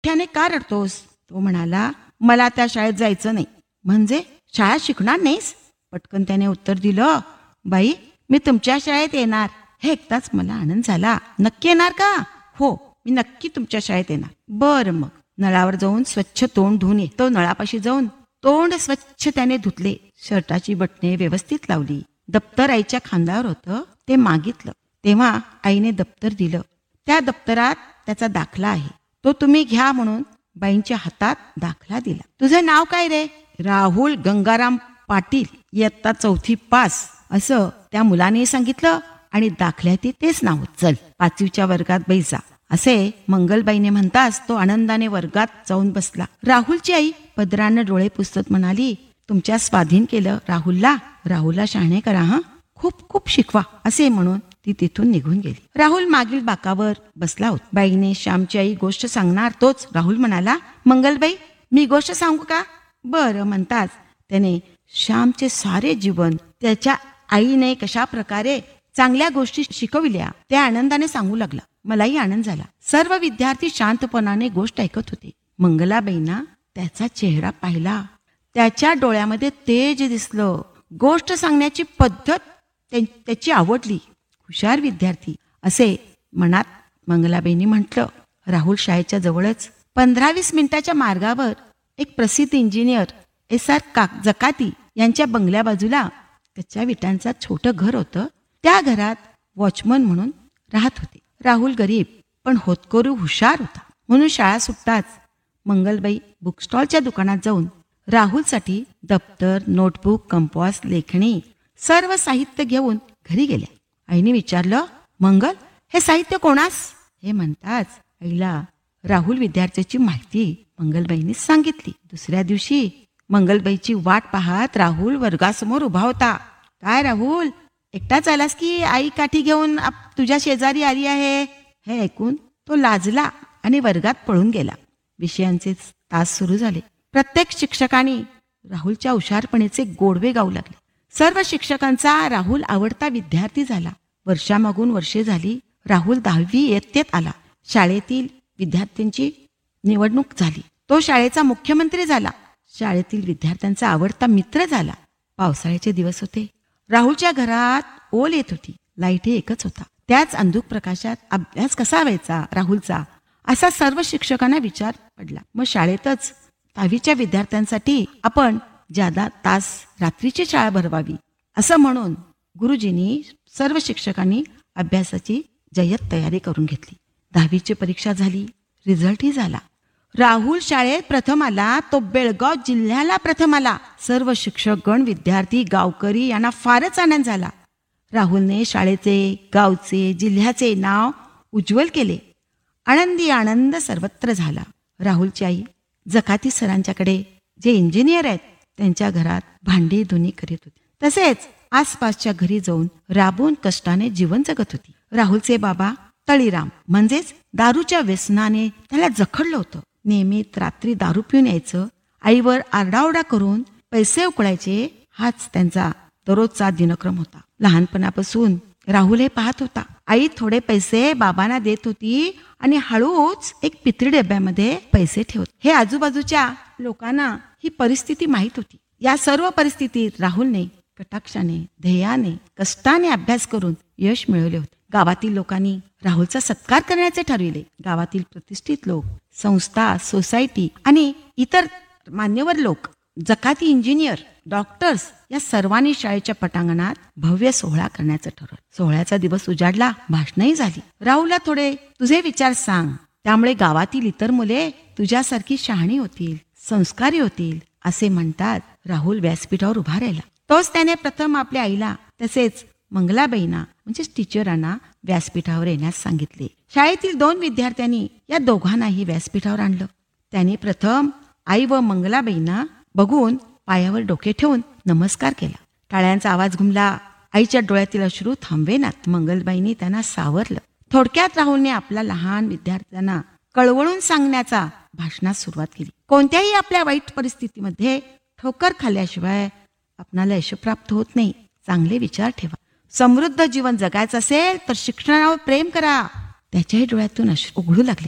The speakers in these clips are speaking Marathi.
मोठ्याने का रडतोस? तो म्हणाला, मला त्या शाळेत जायचं नाही. म्हणजे शाळा शिकणार नाहीस? पटकन त्याने उत्तर दिलं, बाई मी तुमच्या शाळेत येणार. हे ऐकताच मला आनंद झाला. नक्की येणार का? हो, मी नक्की तुमच्या शाळेत येणार. बरं मग. नळावर जाऊन स्वच्छ तोंड धुवून ये. तो नळापाशी जाऊन तोंड स्वच्छ त्याने धुतले. शर्टाची बटणे व्यवस्थित लावली. दप्तर आईच्या खांद्यावर होतं, ते मागितलं. तेव्हा आईने दप्तर दिलं. त्या दप्तरात त्याचा दाखला आहे, तो तुम्ही घ्या म्हणून बाईंच्या हातात दाखला दिला. तुझं नाव काय रे? राहुल गंगाराम पाटील, इयत्ता 4थी पास, असं त्या मुलाने सांगितलं आणि दाखल्यात तेच नाव. चल 5वीच्या वर्गात बैसा, असे मंगलबाईने म्हणताच तो आनंदाने वर्गात जाऊन बसला. राहुलची आई पदरानं डोळे पुसत म्हणाली, तुमच्या स्वाधीन केलं राहुलला. राहुलला शहाणे करा हा, खूप खूप शिकवा, असे म्हणून ती तिथून निघून गेली. राहुल मागील बाकावर बसला होता. बाईने श्यामची आई गोष्ट सांगणार तोच राहुल म्हणाला, मंगलबाई मी गोष्ट सांगू का? बरं म्हणताच त्याने श्यामचे सारे जीवन त्याच्या आईने कशा प्रकारे चांगल्या गोष्टी शिकविल्या त्या आनंदाने सांगू लागला. मलाही आनंद झाला. सर्व विद्यार्थी शांतपणाने गोष्ट ऐकत होते. मंगलाबाईंना त्याचा चेहरा पाहिला. त्याच्या डोळ्यामध्ये तेज दिसलं. गोष्ट सांगण्याची पद्धत त्याची आवडली. हुशार विद्यार्थी, असे मनात मंगलाबाईंनी म्हटलं. राहुल शाळेच्या जवळच 15-20 मिनिटाच्या मार्गावर एक प्रसिद्ध इंजिनियर SR जकाती यांच्या बंगल्या बाजूला कच्च्या विटांचा छोटं घर होतं. त्या घरात वॉचमन म्हणून राहत होते. राहुल गरीब पण होतकरू हुशार होता. म्हणून शाळा सुटताच मंगलबाई बुकस्टॉलच्या दुकानात जाऊन राहुलसाठी दप्तर, नोटबुक, कंपास, लेखणी सर्व साहित्य घेऊन घरी गेल्या. आईने विचारलं, मंगल हे साहित्य कोणास? हे म्हणताच आईला राहुल विद्यार्थ्याची माहिती मंगलबाईंनी सांगितली. दुसऱ्या दिवशी मंगलबाईची वाट पाहत राहुल वर्गासमोर उभा होता. काय राहुल, एकटाच आलास की आई काठी घेऊन तुझ्या शेजारी आली आहे? हे ऐकून तो लाजला आणि वर्गात पळून गेला. विषयांचे तास सुरू झाले. प्रत्येक शिक्षकांनी राहुलच्या हुशारपणीचे गोडवे गाऊ लागले. सर्व शिक्षकांचा राहुल आवडता विद्यार्थी झाला. वर्षामागून वर्षे झाली. राहुल 10वी इयत्तेत आला. शाळेतील विद्यार्थ्यांची निवडणूक झाली. तो शाळेचा मुख्यमंत्री झाला. शाळेतील विद्यार्थ्यांचा आवडता मित्र झाला. पावसाळ्याचे दिवस होते. राहुलच्या घरात ओल येत होती. लाईटही एकच होता. त्याच अंधुक प्रकाशात अभ्यास कसा व्हायचा राहुलचा, असा सर्व शिक्षकांना विचार पडला. मग शाळेतच 10वीच्या विद्यार्थ्यांसाठी आपण ज्यादा तास रात्रीची शाळा भरवावी, असं म्हणून गुरुजींनी सर्व शिक्षकांनी अभ्यासाची जय्यत तयारी करून घेतली. 10वीची परीक्षा झाली. रिझल्टही झाला. राहुल शाळेत प्रथम आला. तो बेळगाव जिल्ह्याला प्रथम आला. सर्व शिक्षकगण, विद्यार्थी, गावकरी यांना फारच आनंद झाला. राहुलने शाळेचे, गावचे, जिल्ह्याचे नाव उज्ज्वल केले. आनंदी आनंद सर्वत्र झाला. राहुलची आई जकाती सरांच्याकडे, जे इंजिनियर आहेत, त्यांच्या घरात भांडी धुणी करीत होती. तसेच आसपासच्या घरी जाऊन राबून कष्टाने जीवन जगत होती. राहुलचे बाबा तळीराम म्हणजेच दारूच्या व्यसनाने त्याला जखडलं होतं. नेहमीच रात्री दारू पिऊन यायचं. आईवर आरडाओरडा करून पैसे उकळायचे. हाच त्यांचा दररोजचा दिनक्रम होता. लहानपणापासून राहुल हे पाहत होता. आई थोडे पैसे बाबांना देत होती आणि हळूच एक पितळी डब्यामध्ये पैसे ठेवत. हे आजूबाजूच्या लोकांना ही परिस्थिती माहीत होती. या सर्व परिस्थितीत राहुलने कटाक्षाने, ध्येयाने, कष्टाने अभ्यास करून यश मिळवले होते. गावातील लोकांनी राहुलचा सत्कार करण्याचे ठरविले. गावातील प्रतिष्ठित लोक, संस्था, सोसायटी आणि इतर मान्यवर लोक, जकाती इंजिनियर, डॉक्टर्स या सर्वांनी शाळेच्या पटांगणात भव्य सोहळा करण्याचं ठरवलं. सोहळ्याचा दिवस उजाडला. भाषणही झाली. राहुलला थोडे तुझे विचार सांग, त्यामुळे गावातील इतर मुले तुझ्यासारखी शहाणी होतील, संस्कारी होतील, असे म्हणतात राहुल व्यासपीठावर उभा राहिला. तोच त्याने प्रथम आपल्या आईला तसेच मंगलाबाईंना म्हणजेच टीचरांना व्यासपीठावर येण्यास सांगितले. शाळेतील 2 विद्यार्थ्यांनी या दोघांनाही व्यासपीठावर आणलं. त्यांनी प्रथम आई व मंगलाबाईंना बघून पायावर डोके ठेवून नमस्कार केला. टाळ्यांचा आवाज घुमला. आईच्या डोळ्यातील अश्रू थांबवेनात. मंगलबाईंनी त्यांना सावरलं. थोडक्यात राहुलने आपल्या लहान विद्यार्थ्यांना कळवळून सांगण्याचा भाषणास सुरुवात केली. कोणत्याही आपल्या वाईट परिस्थितीमध्ये ठोकर खाल्ल्याशिवाय आपणाला यश प्राप्त होत नाही. चांगले विचार ठेवा. समृद्ध जीवन जगायचं असेल तर शिक्षणावर प्रेम करा. त्याच्याही डोळ्यातून अश्रू उघडू लागले.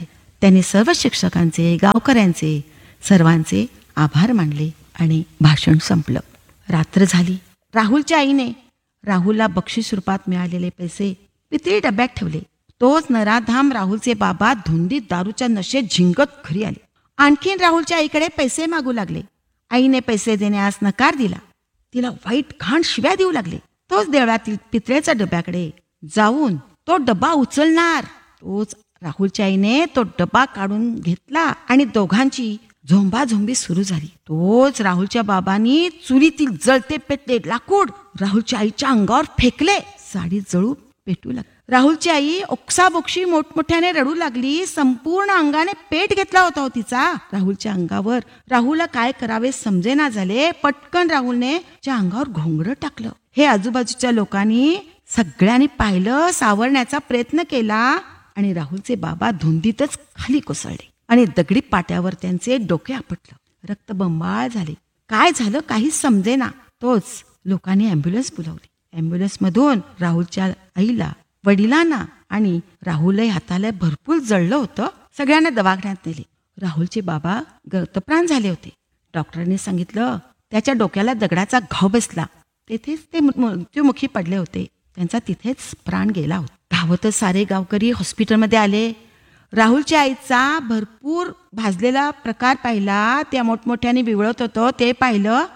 त्यांनी सर्व शिक्षकांचे, गावकऱ्यांचे, सर्वांचे आभार मानले आणि भाषण संपलं. रात्र झाली. राहुलच्या आईने राहुलला बक्षीस रूपात मिळालेले पैसे पितळी डब्यात ठेवले. तोच नराधाम राहुलचे बाबा धुंदीत दारूच्या नशेत झिंगत घरी आले. आणखीन राहुलच्या आईकडे पैसे मागू लागले. आईने पैसे देण्यास नकार दिला. तिला वाईट घाण शिव्या देऊ लागले. तोच देवळातील पितळेच्या डब्याकडे जाऊन तो डबा उचलणार. तोच राहुलच्या आईने तो डबा काढून घेतला आणि दोघांची झोंबाझोंबी सुरू झाली. तोच राहुलच्या बाबांनी चुलीतील जळते पेटले लाकूड राहुलच्या आईच्या अंगावर फेकले. साडी जळू पेटू लागली. राहुलची आई ओक्साबोक्षी मोठमोठ्याने रडू लागली. संपूर्ण अंगाने पेट घेतला होता हो तिचा राहुलच्या अंगावर. राहुलला काय करावे समजेना झाले. पटकन राहुलने त्या अंगावर घोंगडं टाकलं. हे आजूबाजूच्या लोकांनी सगळ्यांनी पाहिलं, सावरण्याचा प्रयत्न केला आणि राहुलचे बाबा धुंदीतच खाली कोसळले आणि दगडी पाट्यावर त्यांचे डोके आपटलं. रक्तबंबाळ झाले. काय झालं काहीच समजेना. तोच लोकांनी ॲम्ब्युलन्स बोलावली. ॲम्ब्युलन्समधून राहुलच्या आईला, वडिलांना आणि राहुलही हाताला भरपूर जळलं होतं. सगळ्यांना दवाखान्यात नेले. राहुलचे बाबा गतप्राण झाले होते. डॉक्टरांनी सांगितलं त्याच्या डोक्याला दगडाचा घाव बसला. तेथेच ते मृत्युमुखी पडले होते. त्यांचा तिथेच प्राण गेला होता. धावतच सारे गावकरी हॉस्पिटलमध्ये आले. राहुलच्या आईचा भरपूर भाजलेला प्रकार पाहिला. त्या मोठमोठ्याने बिवळत होतं ते पाहिलं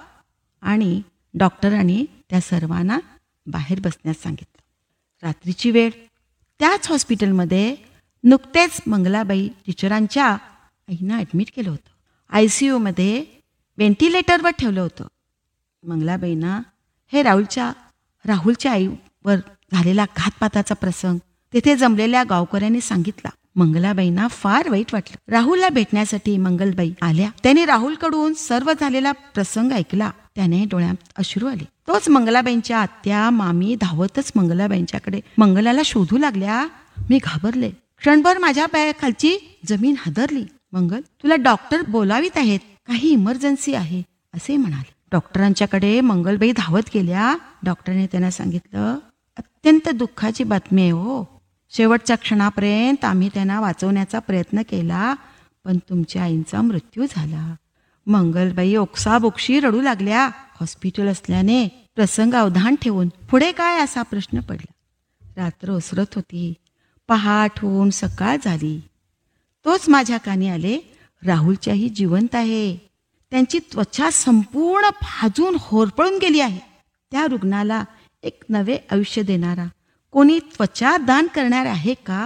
आणि डॉक्टरांनी त्या सर्वांना बाहेर बसण्यास सांगितलं. रात्रीची वेळ. त्याच हॉस्पिटलमध्ये नुकतेच मंगलाबाई टीचरांच्या आईनं ॲडमिट केलं होतं. ICUमध्ये व्हेंटिलेटरवर ठेवलं होतं. मंगलाबाईंना हे राहुलच्या आईवर झालेला घातपाताचा प्रसंग तेथे जमलेल्या गावकऱ्यांनी सांगितला. मंगलाबाईंना फार वाईट वाटलं. राहुलला भेटण्यासाठी मंगलबाई आल्या. त्याने राहुलकडून सर्व झालेला प्रसंग ऐकला. त्याने डोळ्यात अश्रू आले. तोच मंगलाबाईंच्या आत्या मामी धावतच मंगलाबाईंच्याकडे मंगलाला शोधू लागल्या. मी घाबरले. क्षणभर माझ्या पायाखालची जमीन हादरली. मंगल, तुला डॉक्टर बोलावित आहेत, काही इमर्जन्सी आहे असे म्हणाले. डॉक्टरांच्याकडे मंगलबाई धावत गेल्या. डॉक्टरने त्यांना सांगितलं, अत्यंत दुःखाची बातमी आहे हो. शेवटच्या क्षणापर्यंत आम्ही त्यांना वाचवण्याचा प्रयत्न केला, पण तुमच्या आईंचा मृत्यू झाला. मंगलबाई ओक्साबोक्षी रडू लागल्या. हॉस्पिटल असल्याने प्रसंग अवधान ठेवून पुढे काय असा प्रश्न पडला. रात्र ओसरत होती. पहाट होऊन सकाळ झाली. तोच माझ्या कानी आले, राहुलच्याही जिवंत आहे. त्यांची त्वचा संपूर्ण भाजून होरपळून गेली आहे. त्या रुग्णाला एक नवे आयुष्य देणारा कोणी त्वचा दान करणार आहे का?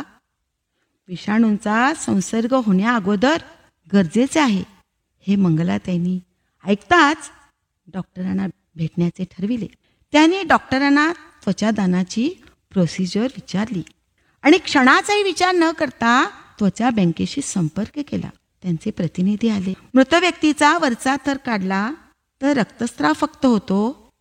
विषाणूंचा संसर्ग होण्या अगोदर गरजेचे आहे हे मंगलाताईंनी ऐकताच डॉक्टरांना भेटण्याचे ठरविले. त्याने डॉक्टरांना त्वचादानाची प्रोसिजर विचारली आणि क्षणाचाही विचार न करता त्वचा बँकेशी संपर्क केला. त्यांचे प्रतिनिधी आले. मृत व्यक्तीचा वरचा थर काढला तर रक्तस्राव फक्त होतो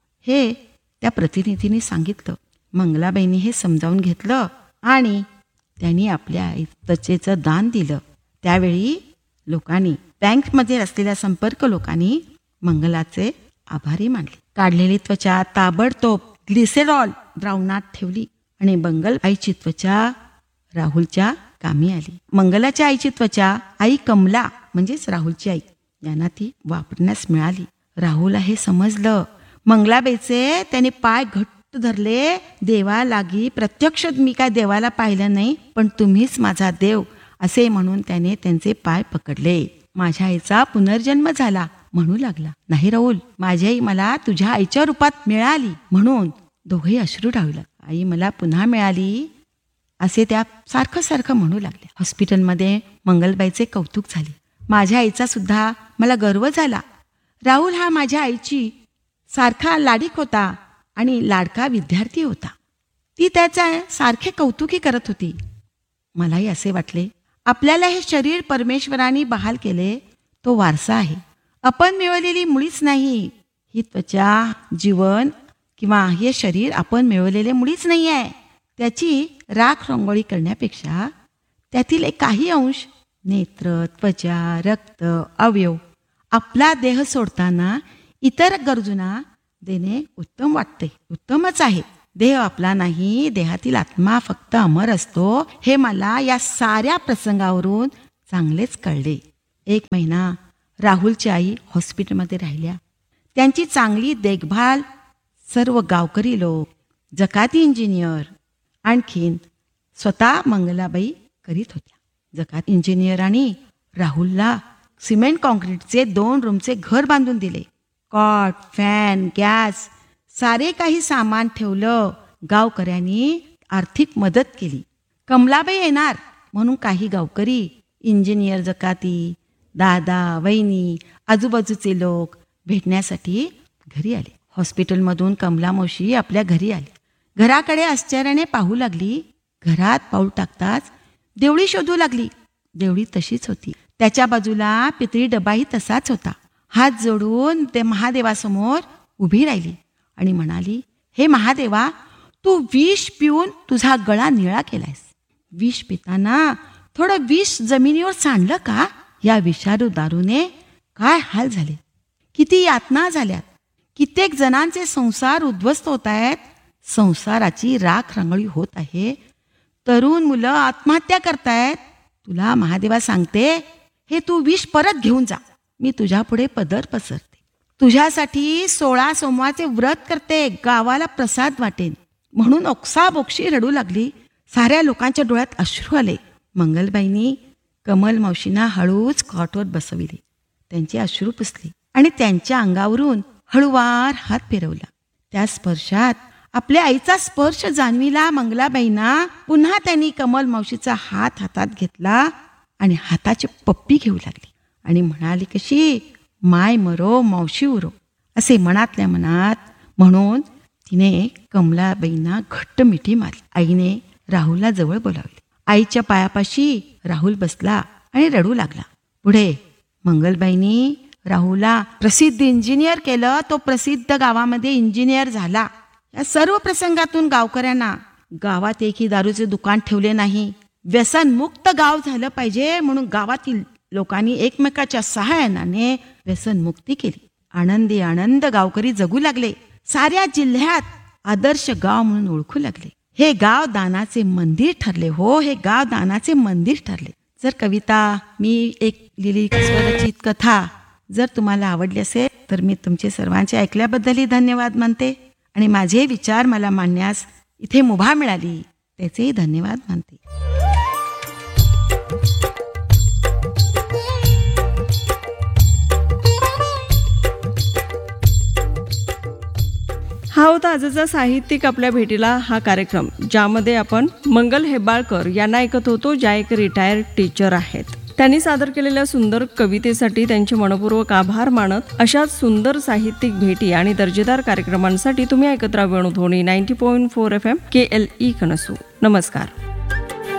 हे त्या प्रतिनिधीने सांगितलं. मंगलाबाईंनी हे समजावून घेतलं आणि त्यांनी आपल्या त्वचेचं दान दिलं. त्यावेळी लोकांनी, बँकमध्ये असलेल्या संपर्क लोकांनी मंगलाचे आभारी मानले. काढलेली त्वचा ताबडतोब ग्लिसेरॉल द्रावणात ठेवली आणि मंगल आईची त्वचा राहुलच्या कामी आली. मंगलाच्या आईची त्वचा आई कमला म्हणजेच राहुलची आई यांना ती वापरण्यास मिळाली. राहुलला हे समजलं. मंगलाबाईचे त्याने पाय घट्ट धरले. देवा लागी प्रत्यक्ष मी काय देवाला पाहिलं नाही, पण तुम्हीच माझा देव असे म्हणून त्याने त्यांचे पाय पकडले. माझ्या आईचा पुनर्जन्म झाला म्हणू लागला. नाही राहुल, माझी आई मला तुझ्या आईच्या रूपात मिळाली म्हणून दोघेही अश्रू ढाळले. आई मला पुन्हा मिळाली असे त्या सारखं सारखं म्हणू लागल्या. हॉस्पिटलमध्ये मंगलबाईचे कौतुक झाले. माझ्या आईचा सुद्धा मला गर्व झाला. राहुल हा माझ्या आईची सारखा लाडीक होता आणि लाडका विद्यार्थी होता. ती त्याचा सारखे कौतुकी करत होती. मलाही असे वाटले, आपल्याला हे शरीर परमेश्वराने बहाल केले, तो वारसा आहे, आपण मिळवलेली मुळीच नाही. ही त्वचा, जीवन किंवा हे शरीर आपण मिळवलेले मुळीच नाही आहे. त्याची राख रंगोळी करण्यापेक्षा त्यातील काही अंश, नेत्र, त्वचा, रक्त, अवयव आपला देह सोडताना इतर गरजूंना देणे उत्तम वाटते. उत्तमच आहे. देह आपला नाही, देहातील आत्मा फक्त अमर असतो हे मला या साऱ्या प्रसंगावरून चांगलेच कळले. 1 महिना राहुलची आई हॉस्पिटलमध्ये राहिल्या. त्यांची चांगली देखभाल सर्व गावकरी लोक, जकाती इंजिनियर, आणखीन स्वतः मंगलाबाई करीत होत्या. जकाती इंजिनियरांनी राहुलला सिमेंट कॉन्क्रीटचे 2 रूमचे घर बांधून दिले. कॉट, फॅन, गॅस सारे काही सामान ठेवलं. गावकऱ्यांनी आर्थिक मदत केली. कमलाबाई येणार म्हणून काही गावकरी, इंजिनियर जकाती, दादा, वहिनी, आजूबाजूचे लोक भेटण्यासाठी घरी आले. हॉस्पिटलमधून कमला मावशी आपल्या घरी आली. घराकडे आश्चर्याने पाहू लागली. घरात पाऊल टाकताच देवळी शोधू लागली. देवळी तशीच होती. त्याच्या बाजूला पितळी डबाही तसाच होता. हात जोडून ते महादेवासमोर उभी राहिली आणि म्हणाली, हे महादेवा, तू विष पिऊन तुझा गळा निळा केलायस. विष पिताना थोडं विष जमिनीवर सांडलं का? या विषारू दारूने काय हाल झाले, किती यातना झाल्यात. कित्येक जणांचे संसार उद्ध्वस्त होत आहेत. संसाराची राख रांगोळी होत आहे. तरुण मुलं आत्महत्या करतायत. तुला महादेवा सांगते, हे तू विष परत घेऊन जा. मी तुझ्या पुढे पदर पसरते. तुझ्यासाठी 16 सोमवारचे व्रत करते. गावाला प्रसाद वाटेन. म्हणून ओक्साबोक्षी रडू लागली. साऱ्या लोकांच्या डोळ्यात अश्रू आले. मंगलबाईंनी कमल मावशींना हळूच कॉटवर बसविले. त्यांचे अश्रू पुसले आणि त्यांच्या अंगावरून हळूवार हात फिरवला. त्या स्पर्शात आपल्या आईचा स्पर्श जाणविला मंगलाबाईंना. पुन्हा त्यांनी कमल मावशीचा हात हातात घेतला आणि हाताची पप्पी घेऊ लागली आणि म्हणाली कशी, माय मरो मावशी उरो, असे मनातल्या मनात म्हणून तिने कमलाबाईंना घट्ट मिठी मारली. आईने राहुलला जवळ बोलावले. आईच्या पायापाशी राहुल बसला आणि रडू लागला. पुढे मंगलबाईंनी राहुलला प्रसिद्ध इंजिनियर केलं. तो प्रसिद्ध गावामध्ये इंजिनियर झाला. या सर्व प्रसंगातून गावकऱ्यांना गावात एकही दारूचे दुकान ठेवले नाही. व्यसनमुक्त गाव झालं पाहिजे म्हणून गावातील लोकांनी एकमेकाच्या सहाय्याने व्यसनमुक्ती केली. आनंदी आनंद गावकरी जगू लागले. साऱ्या जिल्ह्यात आदर्श गाव म्हणून ओळखू लागले. हे गाव दानाचे मंदिर ठरले. हो, हे गाव दानाचे मंदिर ठरले. जर कविता मी एक लिहिली स्वरचित कथा जर तुम्हाला आवडली असेल तर मी तुमचे सर्वांचे ऐकल्याबद्दलही धन्यवाद मानते आणि माझे विचार मला मांडण्यास इथे मुभा मिळाली त्याचेही धन्यवाद मानते. हा होता आजचा साहित्यिक आपल्या भेटीला हा कार्यक्रम, ज्यामध्ये आपण मंगल हेब्बाळकर यांना ऐकत होतो, ज्या एक रिटायर्ड टीचर आहेत. त्यांनी सादर केलेल्या सुंदर कवितेसाठी त्यांचे मनपूर्वक आभार मानत अशाच सुंदर साहित्यिक भेटी आणि दर्जेदार कार्यक्रमांसाठी तुम्ही ऐकत राहा वेणुध्वनी 90.4 FM KLE कणसू. नमस्कार.